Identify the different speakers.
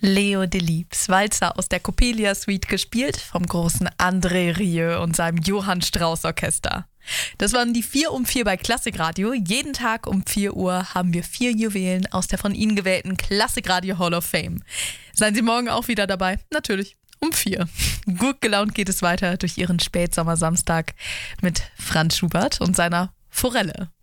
Speaker 1: Leo Delibes, Walzer aus der Coppelia Suite, gespielt vom großen André Rieu und seinem Johann Strauss Orchester. Das waren die 4 um 4 bei Klassikradio. Jeden Tag um 4 Uhr haben wir 4 Juwelen aus der von Ihnen gewählten Klassikradio Hall of Fame. Seien Sie morgen auch wieder dabei, natürlich um 4. Gut gelaunt geht es weiter durch Ihren Spätsommersamstag mit Franz Schubert und seiner Forelle.